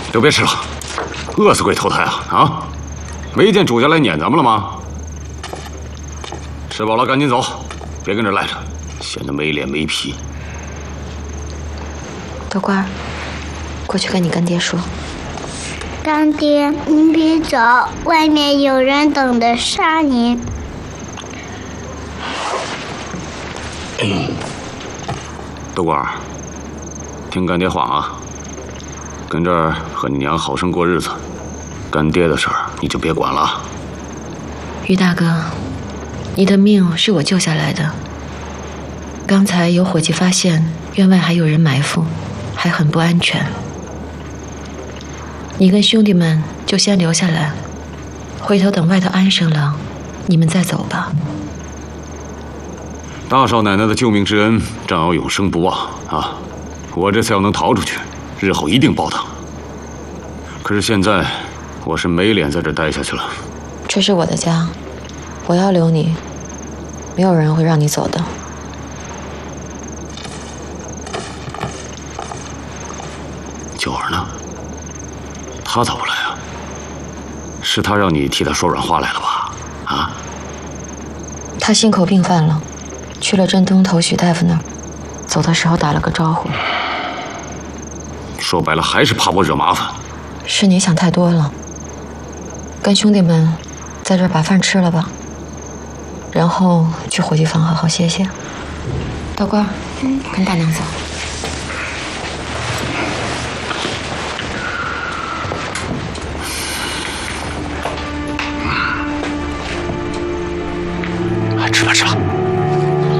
都别吃了，饿死鬼投胎啊！啊，没见主家来撵咱们了吗？吃饱了赶紧走，别跟这赖着，显得没脸没皮。 豆瓜，过去跟你干爹说。 干爹，您别走，外面有人等着杀您。 豆瓜，听干爹话啊，跟这儿和你娘好生过日子。干爹的事儿你就别管了。 于大哥，你的命是我救下来的。刚才有伙计发现院外还有人埋伏，还很不安全。你跟兄弟们就先留下来，回头等外头安生了，你们再走吧。 大少奶奶的救命之恩，正要永生不忘啊！我这次要能逃出去，日后一定报答。可是现在，我是没脸在这待下去了。 这是我的家，我要留你，没有人会让你走的。 九儿呢？他咋不来啊？是他让你替他说软话来了吧？啊？ 他心口病犯了，去了镇东头许大夫那儿，走的时候打了个招呼。 说白了还是怕我惹麻烦。 是你想太多了。跟兄弟们在这儿把饭吃了吧，然后去伙计房好好歇歇。道官，跟大娘走。